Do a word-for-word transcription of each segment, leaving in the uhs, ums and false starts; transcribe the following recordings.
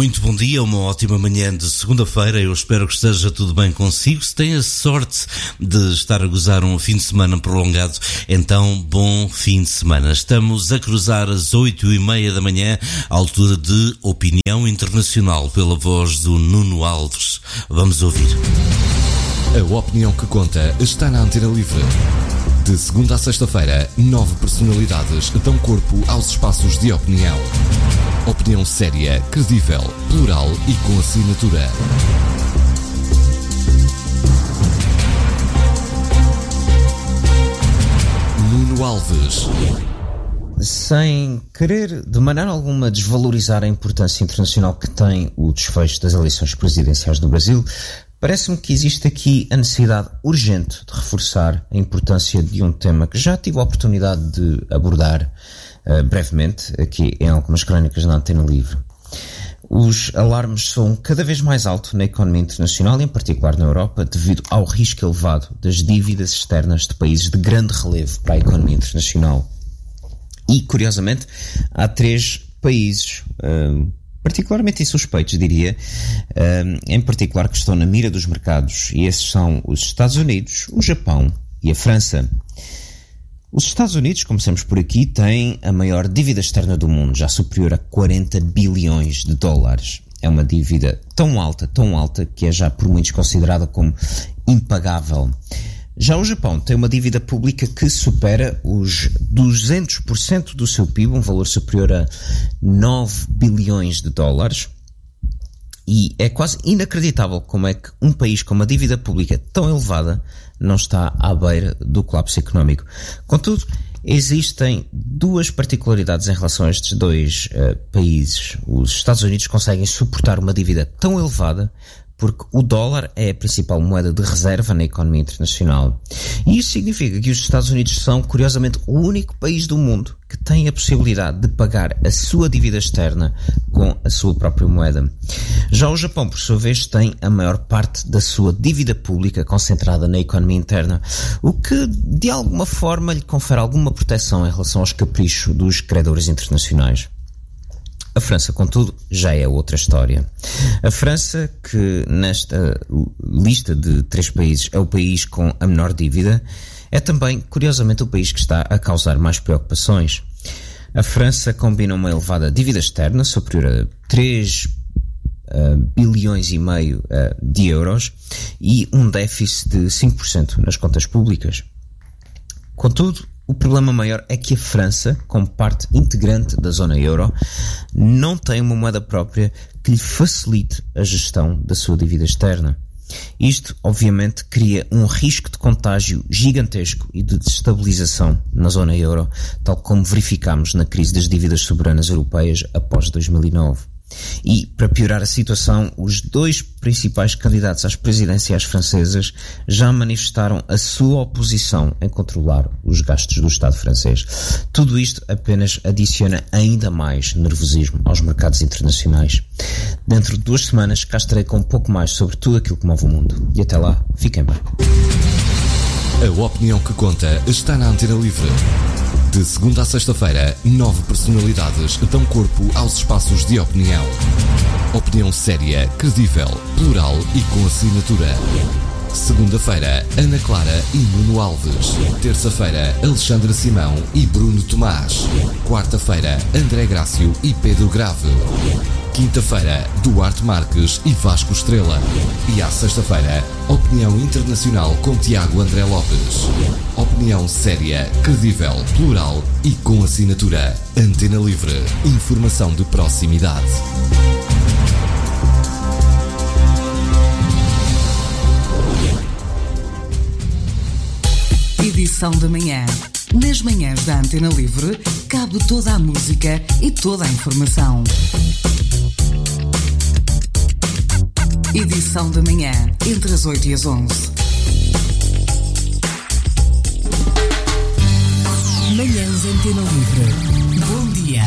Muito bom dia, uma ótima manhã de segunda-feira. Eu espero que esteja tudo bem consigo. Se tem a sorte de estar a gozar um fim de semana prolongado, então bom fim de semana. Estamos a cruzar às oito e meia da manhã, à altura de Opinião Internacional, pela voz do Nuno Alves. Vamos ouvir. A opinião que conta está na Antena Livre. De segunda a sexta-feira, nove personalidades dão corpo aos espaços de opinião. Opinião séria, credível, plural e com assinatura. Nuno Alves. Sem querer de maneira alguma desvalorizar a importância internacional que tem o desfecho das eleições presidenciais do Brasil, parece-me que existe aqui a necessidade urgente de reforçar a importância de um tema que já tive a oportunidade de abordar uh, brevemente aqui em algumas crónicas na Antena Livre. Os alarmes soam cada vez mais alto na economia internacional, em particular na Europa, devido ao risco elevado das dívidas externas de países de grande relevo para a economia internacional. E, curiosamente, há três países uh, particularmente insuspeitos, diria, uh, em particular que estão na mira dos mercados, e esses são os Estados Unidos, o Japão e a França. Os Estados Unidos, como sempre por aqui, têm a maior dívida externa do mundo, já superior a quarenta bilhões de dólares. É uma dívida tão alta, tão alta, que é já por muitos considerada como impagável. Já o Japão tem uma dívida pública que supera os duzentos por cento do seu P I B, um valor superior a nove bilhões de dólares. E é quase inacreditável como é que um país com uma dívida pública tão elevada não está à beira do colapso económico. Contudo, existem duas particularidades em relação a estes dois uh, países. Os Estados Unidos conseguem suportar uma dívida tão elevada porque o dólar é a principal moeda de reserva na economia internacional. E isso significa que os Estados Unidos são, curiosamente, o único país do mundo que tem a possibilidade de pagar a sua dívida externa com a sua própria moeda. Já o Japão, por sua vez, tem a maior parte da sua dívida pública concentrada na economia interna, o que, de alguma forma, lhe confere alguma proteção em relação aos caprichos dos credores internacionais. A França, contudo, já é outra história. A França, que nesta lista de três países é o país com a menor dívida, é também, curiosamente, o país que está a causar mais preocupações. A França combina uma elevada dívida externa, superior a três uh, bilhões e meio uh, de euros, e um déficit de cinco por cento nas contas públicas. Contudo, o problema maior é que a França, como parte integrante da zona euro, não tem uma moeda própria que lhe facilite a gestão da sua dívida externa. Isto, obviamente, cria um risco de contágio gigantesco e de destabilização na zona euro, tal como verificámos na crise das dívidas soberanas europeias após dois mil e nove. E, para piorar a situação, os dois principais candidatos às presidenciais francesas já manifestaram a sua oposição em controlar os gastos do Estado francês. Tudo isto apenas adiciona ainda mais nervosismo aos mercados internacionais. Dentro de duas semanas cá estarei com um pouco mais sobre tudo aquilo que move o mundo. E até lá, fiquem bem. A opinião que conta está na Antena Livre. De segunda a sexta-feira, nove personalidades dão corpo aos espaços de opinião. Opinião séria, credível, plural e com assinatura. Segunda-feira, Ana Clara e Nuno Alves. Terça-feira, Alexandra Simão e Bruno Tomás. Quarta-feira, André Grácio e Pedro Grave. Quinta-feira, Duarte Marques e Vasco Estrela. E à sexta-feira, Opinião Internacional com Tiago André Lopes. Opinião séria, credível, plural e com assinatura. Antena Livre. Informação de proximidade. Edição da manhã. Nas manhãs da Antena Livre, cabe toda a música e toda a informação. Edição da manhã, entre as oito e as onze. Manhãs Antena Livre. Bom dia.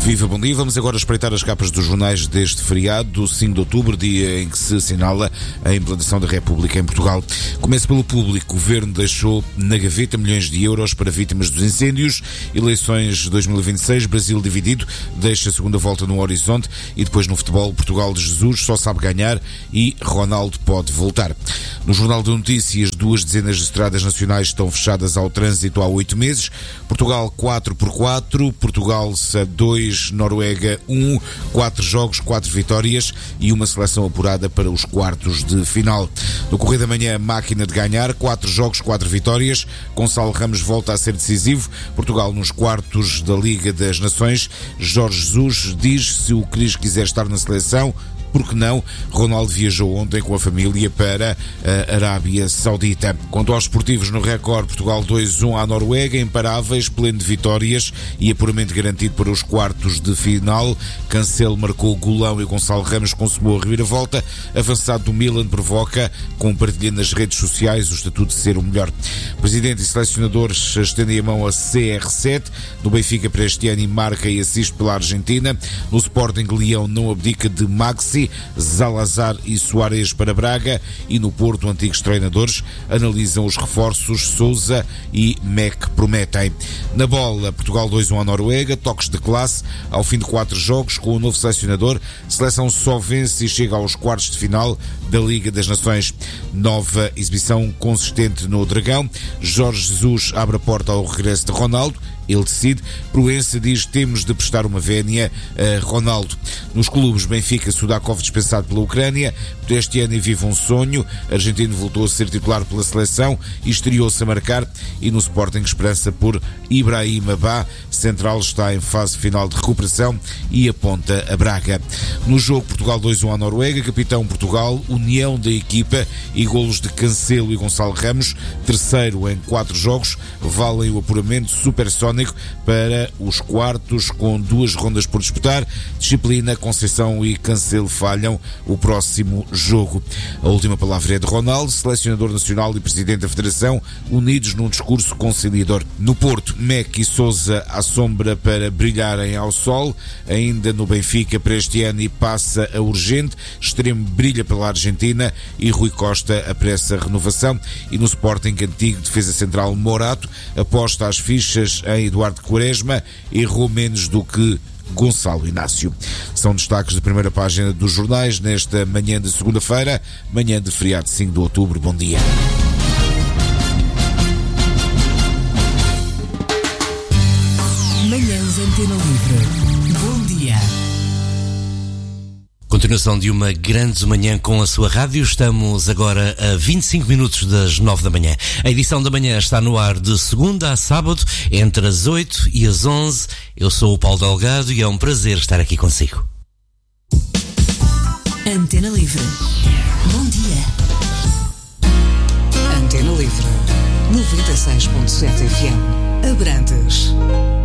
Viva, bom dia. Vamos agora espreitar as capas dos jornais deste feriado, do cinco de outubro, dia em que se assinala a implantação da República em Portugal. Começa pelo Público. O Governo deixou na gaveta milhões de euros para vítimas dos incêndios. Eleições de dois mil e vinte e seis, Brasil dividido, deixa a segunda volta no horizonte. E depois no futebol, Portugal de Jesus só sabe ganhar e Ronaldo pode voltar. No Jornal de Notícias, duas dezenas de estradas nacionais estão fechadas ao trânsito há oito meses. Portugal quatro por quatro, Portugal dois, Noruega um, quatro jogos, quatro vitórias e uma seleção apurada para os quartos de final. No Correio da Manhã, máquina de ganhar, quatro jogos, quatro vitórias. Gonçalo Ramos volta a ser decisivo. Portugal nos quartos da Liga das Nações. Jorge Jesus diz: se o Cris quiser estar na seleção, por que não? Ronaldo viajou ontem com a família para a Arábia Saudita. Quanto aos esportivos, no Record, Portugal dois a um à Noruega, imparáveis, pleno de vitórias e apuramento garantido para os quartos de final. Cancelo marcou o golão e Gonçalo Ramos consumou a reviravolta. Avançado do Milan provoca, compartilhando nas redes sociais, o estatuto de ser o melhor. Presidente e selecionadores estendem a mão a C R sete. No Benfica para este ano, marca e assiste pela Argentina. No Sporting, Leão não abdica de Maxi, Zalazar e Soares para Braga. E no Porto, antigos treinadores analisam os reforços. Sousa e Mac prometem. Na bola, Portugal dois a um à Noruega, toques de classe ao fim de quatro jogos com o novo selecionador. Seleção só vence e chega aos quartos de final da Liga das Nações. Nova exibição consistente no Dragão. Jorge Jesus abre a porta ao regresso de Ronaldo. Ele decide. Proença diz: temos de prestar uma vénia a Ronaldo. Nos clubes, Benfica, Sudakov dispensado pela Ucrânia. Por este ano vive um sonho. Argentino voltou a ser titular pela seleção e estreou-se a marcar. E no Sporting, esperança por Ibrahim Abá. Central está em fase final de recuperação e aponta a Braga. No jogo, Portugal dois a um à Noruega. Capitão Portugal, união da equipa e golos de Cancelo e Gonçalo Ramos. Terceiro em quatro jogos. Valem o apuramento supersónico para os quartos, com duas rondas por disputar. Disciplina, Conceição e Cancelo falham o próximo jogo. A última palavra é de Ronaldo, selecionador nacional e presidente da Federação, unidos num discurso conciliador. No Porto, Mac e Sousa à sombra para brilharem ao sol. Ainda no Benfica, para este ano, e passa a urgente. Extremo brilha pela Argentina e Rui Costa apressa a renovação. E no Sporting, antigo defesa central Morato aposta as fichas em Eduardo Quaresma, errou menos do que Gonçalo Inácio. São destaques da primeira página dos jornais nesta manhã de segunda-feira, manhã de feriado cinco de outubro. Bom dia. Manhãs Antena Livre. Bom dia. Continuação de uma grande manhã com a sua rádio. Estamos agora a vinte e cinco minutos das nove da manhã. A edição da manhã está no ar de segunda a sábado, entre as oito e as onze. Eu sou o Paulo Delgado e é um prazer estar aqui consigo. Antena Livre. Bom dia. Antena Livre. noventa e seis ponto sete F M. Abrantes.